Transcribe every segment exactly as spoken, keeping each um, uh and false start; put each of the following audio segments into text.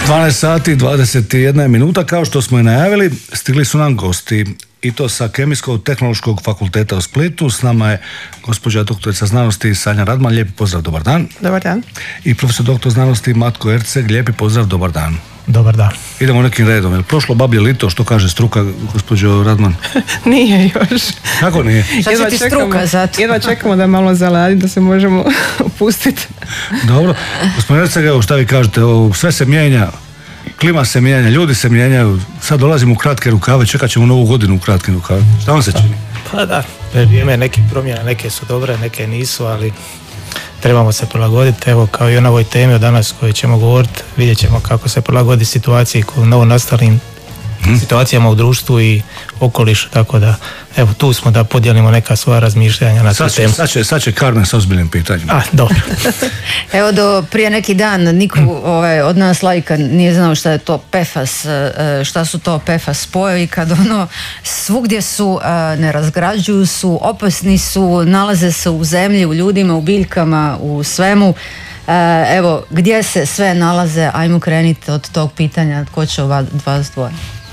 dvanaest sati i dvadeset jedna minuta, kao što smo i najavili, stigli su nam gosti i to sa Kemijsko-tehnološkog fakulteta u Splitu. S nama je gospođa doktorica znanosti Sanja Radman, lijepi pozdrav, dobar dan. Dobar dan. I profesor doktor znanosti Matko Erceg, lijepi pozdrav, dobar dan. Dobar dan. Idemo nekim redom. Je li prošlo bablje lito, što kaže struka, gospođo Radman? Nije još. Kako nije? Šta će ti struka zato? Jedva čekamo da malo zaladi, da se možemo opustiti. Dobro. Gospodin Erceg, evo šta vi kažete, ovo, sve se mijenja, klima se mijenja, ljudi se mijenjaju, sad dolazimo u kratke rukave, čekat ćemo novu godinu u kratkim rukave. Šta vam se čini? Pa da, vrijeme neke promjene, neke su dobre, neke nisu, ali trebamo se prilagoditi. Evo, kao i o novoj temi od danas kojoj ćemo govoriti, vidjet ćemo kako se prilagodi situaciji u novonastalim hmm. situacijama u društvu i okolišu, tako da evo, tu smo da podijelimo neka svoja razmišljanja na tu temu. Sad će, sad će Karmen sa ozbiljnim pitanjima. A, dobro. Evo, do prije neki dan niko ovaj, od nas laika nije znao šta je to P F A S, šta su to P F A S spojevi, kad ono svugdje su, ne razgrađuju su, opasni su, nalaze se u zemlji, u ljudima, u biljkama, u svemu. Evo, gdje se sve nalaze, ajmo kreniti od tog pitanja, tko će od vas dvoje?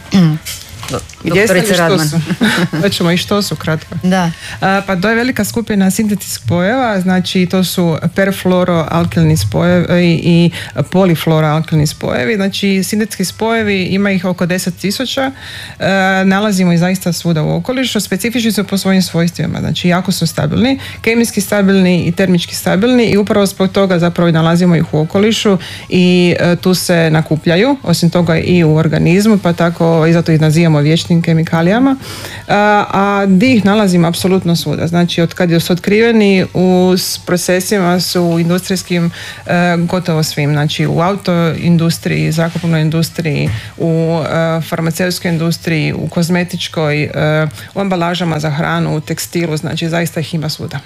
Gdje ste i što su? Hoćemo i što su, kratko. Da. A, pa to je velika skupina sintetskih spojeva, znači to su perfluoroalkilni spojevi i polifluoroalkilni spojevi. Znači sintetski spojevi, ima ih oko deset tisuća, e, nalazimo ih zaista svuda u okolišu, specifični su po svojim svojstvima, znači jako su stabilni, kemijski stabilni i termički stabilni i upravo zbog toga zapravo nalazimo ih u okolišu i e, tu se nakupljaju, osim toga i u organizmu, pa tako i zato ih nazivamo vječnim kemikalijama, a, a di ih nalazimo apsolutno svuda. Znači, od kad su otkriveni u procesima su u industrijskim e, gotovo svim. Znači, u autoindustriji, zrakoplovnoj industriji, u e, farmaceutskoj industriji, u kozmetičkoj, e, u ambalažama za hranu, u tekstilu, znači zaista ih ima svuda.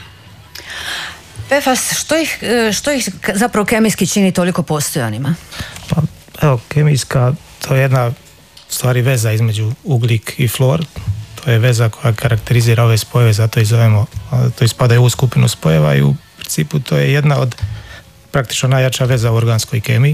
P F A S, što ih, što ih zapravo kemijski čini toliko postojanima? Pa, evo, kemijska, to je jedna stvari veza između ugljik i flor. To je veza koja karakterizira ove spojeve, zato i zovemo, to ispadaju u skupinu spojeva i u principu to je jedna od praktično najjača veza u organskoj kemiji.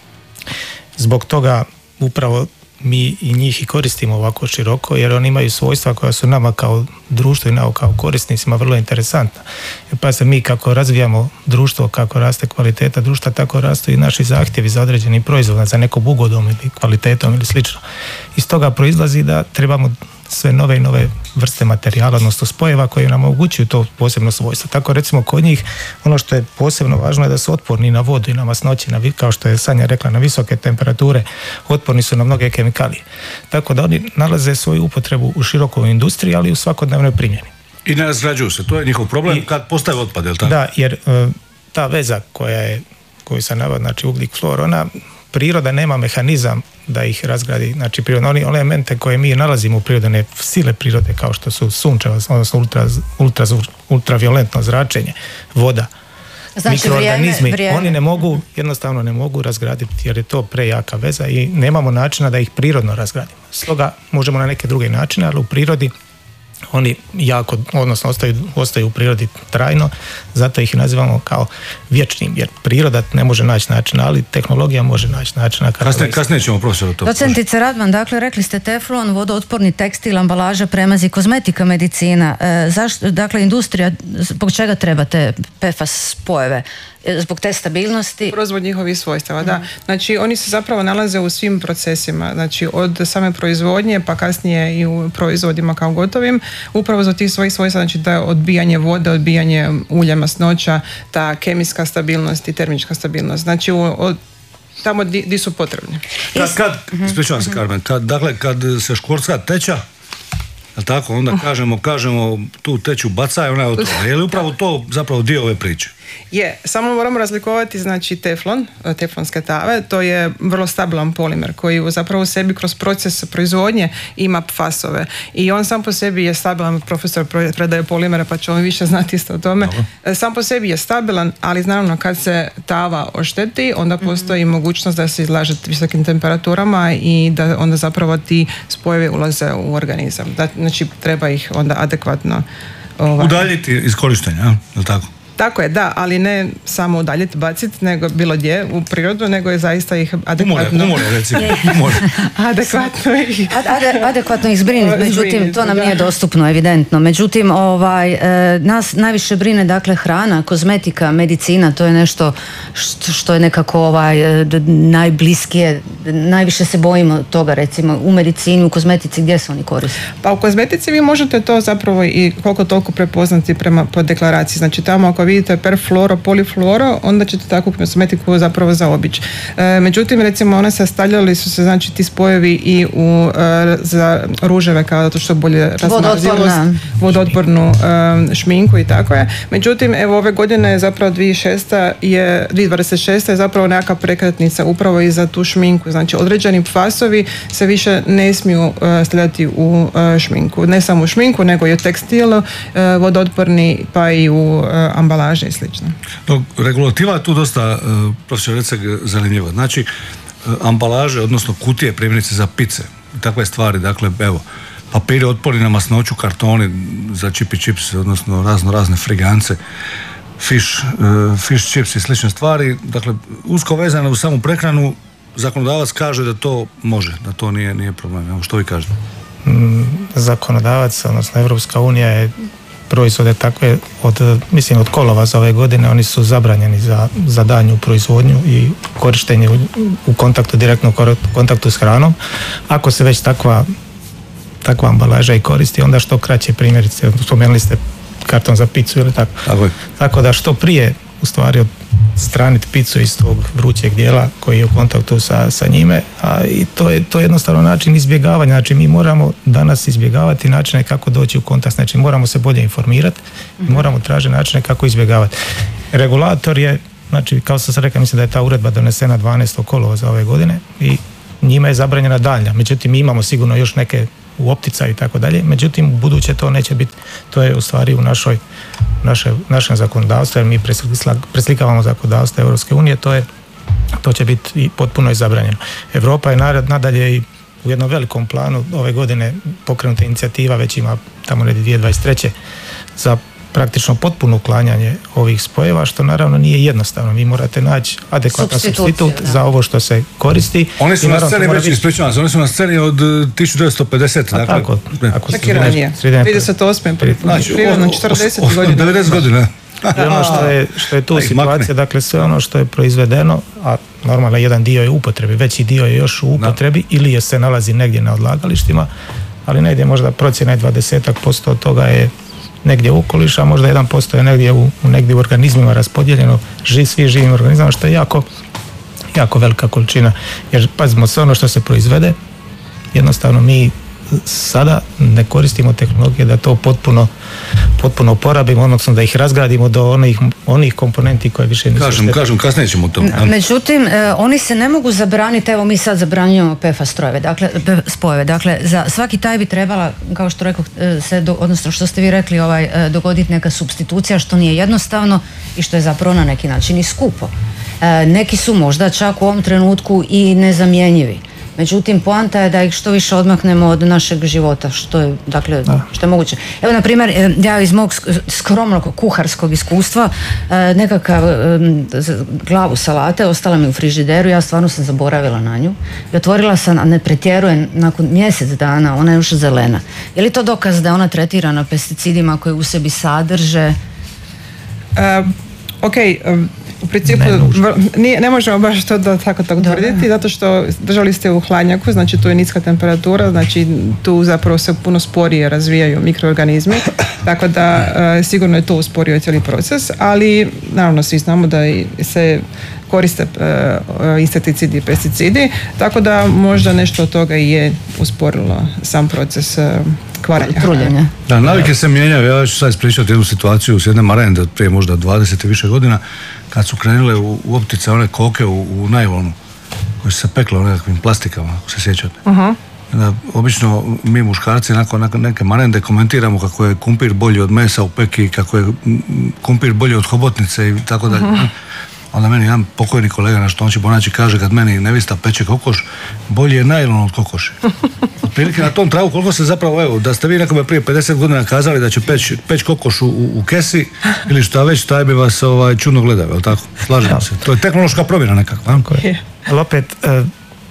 Zbog toga upravo mi i njih i koristimo ovako široko, jer oni imaju svojstva koja su nama kao društvo i nama kao korisnicima vrlo interesantna. Pa se mi kako razvijamo društvo, kako raste kvaliteta društva, tako rastu i naši zahtjevi za određeni proizvod, za nekom ugodom ili kvalitetom ili slično. Iz toga proizlazi da trebamo sve nove i nove vrste materijala, odnosno spojeva koji nam omogućuju to posebno svojstvo. Tako recimo kod njih ono što je posebno važno je da su otporni na vodu i na masnoće, na, kao što je Sanja rekla, na visoke temperature, otporni su na mnoge kemikalije. Tako da oni nalaze svoju upotrebu u širokoj industriji, ali i u svakodnevnoj primjeni. I ne razgrađuju se, to je njihov problem I, kad postave otpad, je li tako? Da, jer uh, ta veza koja je, koju se navodi, znači ugljik, flor, ona priroda nema mehanizam da ih razgradi, znači prirodne, oni elemente koje mi nalazimo u prirodne sile prirode, kao što su sunčeva, odnosno ultra, ultra, ultraviolentno zračenje, voda, znači, mikroorganizmi, vrijeme, vrijeme. Oni ne mogu, jednostavno ne mogu razgraditi jer je to prejaka veza i nemamo načina da ih prirodno razgradimo. Stoga možemo na neke druge načine, ali u prirodi oni jako, odnosno ostaju, ostaju u prirodi trajno, zato ih nazivamo kao vječnim, jer priroda ne može naći načina, ali tehnologija može naći načina. Kasnije, kasnije ćemo profesor to. Docentice Radman, dakle rekli ste teflon, vodootporni tekstil, ambalaža, premazi, kozmetika, medicina. E, zašto, dakle, industrija, zbog čega treba te P F A S spojeve? Zbog te stabilnosti? Proizvod njihovih svojstava, da. Znači, oni se zapravo nalaze u svim procesima, znači od same proizvodnje pa kasnije i u proizvodima kao gotovim, upravo za tih svojih svojstva, znači da odbijanje vode, odbijanje ulja, masnoća, ta kemijska stabilnost i termička stabilnost, znači u, od, tamo di, di su potrebni. Kad, kad ispričavam se, Karmen, kad, dakle, kad se škvorca teča, jel tako, onda kažemo, kažemo tu teću bacaj, ona je otrova. Je li upravo to zapravo dio ove priče? Je, samo moramo razlikovati, znači teflon, teflonske tave, to je vrlo stabilan polimer koji zapravo u sebi kroz proces proizvodnje ima fasove i on sam po sebi je stabilan, profesor predaje polimere pa će on više znati isto o tome. Dobro. Sam po sebi je stabilan, ali naravno kad se tava ošteti, onda postoji mm-hmm. mogućnost da se izlaže visokim temperaturama i da onda zapravo ti spojevi ulaze u organizam. Da, znači treba ih onda adekvatno ovaj... udaljiti iz korištenja, je li tako? Tako je, da, ali ne samo udaljiti, baciti, nego bilo gdje u prirodu, nego je zaista ih adekvatno... Umore, recimo, umore. adekvatno ih... Ade, adekvatno ih zbrinuti, međutim, to nam nije dostupno, evidentno. Međutim, ovaj, e, nas najviše brine, dakle, hrana, kozmetika, medicina, to je nešto što, što je nekako ovaj, najbliskije, najviše se bojimo toga, recimo, u medicini, u kozmetici, gdje se oni koriste? Pa u kozmetici vi možete to zapravo i koliko toliko prepoznati prema po deklaraciji. Znači, tamo ako vidite perfluoro, polifluoro, onda ćete takvu kozmetiku zapravo zaobići. E, međutim, recimo, one sastavljali su se, znači, ti spojevi i u, e, za ruževe, kao zato što bolje razmazivost, vodootpornu e, šminku i tako je. Međutim, evo, ove godine je zapravo dvije tisuće šesta je, dvije tisuće dvadeset šesta je zapravo nekakva prekretnica upravo i za tu šminku. Znači, određeni fasovi se više ne smiju uh, stavljati u uh, šminku. Ne samo u šminku, nego i u tekstilu, uh, vodootporni, pa i u uh, ambalaže i slično. No, regulativa je tu dosta, uh, profesor Receg, zanimljiva. Znači, uh, ambalaže, odnosno kutije, primjerice za pice, takve stvari, dakle, evo, papiri otporni na masnoću, kartoni za čip i čips, odnosno razno razne frigance, fish, uh, fish chips i slične stvari, dakle, usko vezane u samu prehranu, zakonodavac kaže da to može, da to nije, nije problem. Evo, što vi kažete? Mm, zakonodavac, odnosno Evropska unija je proizvode takve, od, mislim od kolova za ove godine, oni su zabranjeni za, za daljnju proizvodnju i korištenje u, u kontaktu, direktno u kontaktu s hranom. Ako se već takva, takva ambalaža i koristi, onda što kraće, primjerice, spomenuli ste karton za picu ili tako. Tako, tako da što prije u stvari odstraniti picu iz tog vrućeg dijela koji je u kontaktu sa, sa njime, a i to je, to je jednostavno način izbjegavanja. Znači mi moramo danas izbjegavati načine kako doći u kontakt, znači moramo se bolje informirati i moramo tražiti načine kako izbjegavati. Regulator je, znači kao što sam rekao, mislim da je ta uredba donesena dvanaestog kolovoza ove godine i njima je zabranjena daljnja, međutim mi imamo sigurno još neke u opticaju i tako dalje, međutim u buduće to neće biti, to je u stvari u našoj, naše, našem zakonodavstvu, jer mi preslikavamo zakonodavstvo Europske unije, to je, to će biti i potpuno i zabranjeno. Europa je nadalje i u jednom velikom planu ove godine pokrenuta inicijativa, već ima tamo negdje dvije tisuće dvadeset treće za praktično potpuno uklanjanje ovih spojeva, što naravno nije jednostavno. Vi morate naći adekvatan supstitut za ovo što se koristi. Oni su na sceni već, ispričavam se, oni su na sceni od tisuću devetsto pedeset. A dakle, tako, tako čak i ranije. trideset osme Znači, četrdeset godina. devedeset godina. I ono što je, što je tu situacija, dakle sve ono što je proizvedeno, a normalno jedan dio je u upotrebi, veći dio je još u upotrebi, no. ili je se nalazi negdje na odlagalištima, ali negdje možda procjena je dvadesetak posto od toga je negdje u okolišu, a možda jedan posto je negdje u, negdje u organizmima raspodijeljeno, živ, svi živim organizmima, što je jako, jako velika količina. Jer pazimo, sve ono što se proizvede, jednostavno mi sada ne koristimo tehnologije da to potpuno, potpuno uporabimo, odnosno da ih razgradimo do onih, onih komponenti koje više nisu kažem, štetne. Kažem, kasnije ćemo to. Međutim, eh, oni se ne mogu zabraniti, evo mi sad zabranjujemo P F A S strojeve, dakle, spojeve, dakle, za svaki taj bi trebala, kao što rekao, se do, odnosno što ste vi rekli, ovaj, dogoditi neka supstitucija, što nije jednostavno i što je zapravo na neki način i skupo. Eh, neki su možda čak u ovom trenutku i nezamjenjivi. Međutim, poanta je da ih što više odmaknemo od našeg života, što je, dakle, što je moguće. Evo, na primjer, ja iz mog skromnog kuharskog iskustva nekakav glavu salate ostala mi u frižideru, ja stvarno sam zaboravila na nju i otvorila sam, a ne pretjerujem, nakon mjesec dana, ona je još zelena. Je li to dokaz da je ona tretirana pesticidima koje u sebi sadrže? Uh, ok, um... U principu ne, ne možemo baš to da tako tako tvrditi, zato što držali ste u hladnjaku, znači tu je niska temperatura, znači tu zapravo se puno sporije razvijaju mikroorganizmi, tako da uh, sigurno je to usporio cijeli proces, ali naravno svi znamo da se koriste uh, insekticidi i pesticidi, tako da možda nešto od toga i je usporilo sam proces uh, kvarenja. Truljenja. Da, navike se mijenjaju. Ja ću sad ispričati jednu situaciju s jedne marende prije možda dvadeset i više godina, kad su krenule u, u optice one koke u, u najlonu, koje su se pekle u nekakvim plastikama, ako se sjećate. Uh-huh. Da, obično mi muškarci nakon, nakon neke marende komentiramo kako je kumpir bolji od mesa u peki, kako je kumpir bolji od hobotnice i tako dalje. Uh-huh. onda meni jedan pokojni kolega na Štonči Bonači kaže kad meni nevista peče kokoš, bolje je najlon od kokoši. Otprilike na tom tragu koliko se zapravo, evo, da ste vi nekome prije pedeset godina kazali da će peć, peć kokoš u, u kesi ili šta već, taj bi vas ovaj, čudno gledao, je li tako? Slažemo se. To je tehnološka promjena nekakva. Ali opet, uh,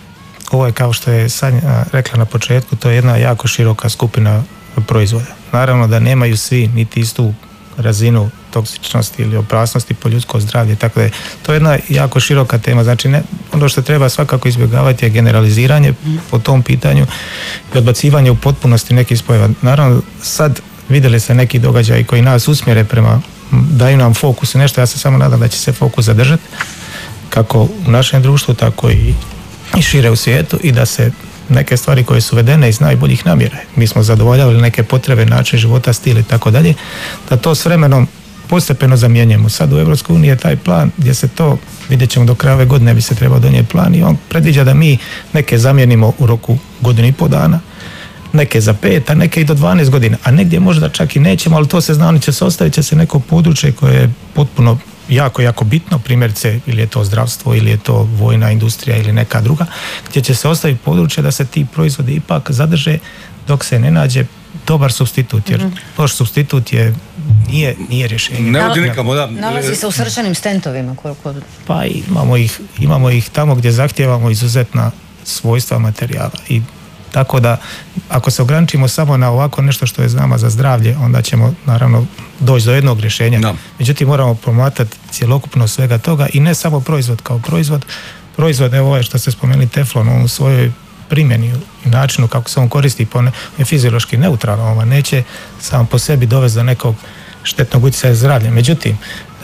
ovo je kao što je Sanja rekla na početku, to je jedna jako široka skupina proizvoda. Naravno da nemaju svi niti istu razinu toksičnosti ili opasnosti po ljudsko zdravlje, tako da je to jedna jako široka tema. Znači ne, ono što treba svakako izbjegavati je generaliziranje po tom pitanju i odbacivanje u potpunosti nekih spojeva. Naravno sad vidjeli se neki događaji koji nas usmjere prema, daju nam fokus i nešto, ja se samo nadam da će se fokus zadržati kako u našem društvu, tako i, i šire u svijetu i da se neke stvari koje su vedene iz najboljih namjera. Mi smo zadovoljavali neke potrebe, način života, stil i tako dalje, da to s vremenom postepeno zamjenjujemo. Sad u Europskoj uniji je taj plan gdje se to, vidjet ćemo do kraja ove godine bi se trebao donijeti plan i on predviđa da mi neke zamijenimo u roku godinu i pol dana, neke za pet, a neke i do dvanaest godina, a negdje možda čak i nećemo, ali to se zna, oni će se ostaviti će se neko područje koje je potpuno jako, jako bitno, primjerice ili je to zdravstvo ili je to vojna industrija ili neka druga, gdje će se ostaviti područje da se ti proizvodi ipak zadrže dok se ne nađe dobar supstitut, jer mm-hmm. loš supstitut je, nije, nije rješenje. Ne vodi nikamo, da. Nalazi se u srčanim stentovima. Koliko... Pa imamo ih, imamo ih tamo gdje zahtijevamo izuzetna svojstva materijala i tako da ako se ograničimo samo na ovako nešto što je znamo za zdravlje, onda ćemo naravno doći do jednog rješenja. No. Međutim, moramo promatrati cjelokupno svega toga i ne samo proizvod kao proizvod. Proizvod, evo ovaj što ste spomenuli teflon, on u svojoj primjeni i načinu kako se on koristi je fiziološki neutralan, on neće sam po sebi dovesti do nekog štetnog utjecaja zdravlja. Međutim,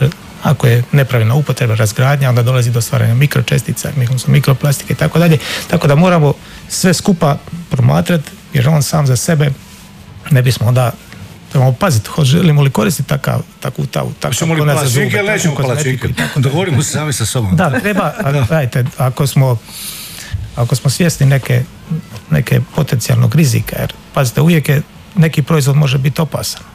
ako je nepravilna upotreba, razgradnja, onda dolazi do stvaranja mikročestica, mikroplastike i tako dalje. Tako da moramo sve skupa promatrati, jer on sam za sebe ne bismo onda trebamo paziti, želimo li koristiti takav, takvu tavu, takav konac za zube, takvu kozmetiku. Dogovorimo se sami sa sobom. Da, treba, gledajte, ako smo ako smo svjesni neke, neke potencijalnog rizika, jer pazite, uvijek je neki proizvod može biti opasan.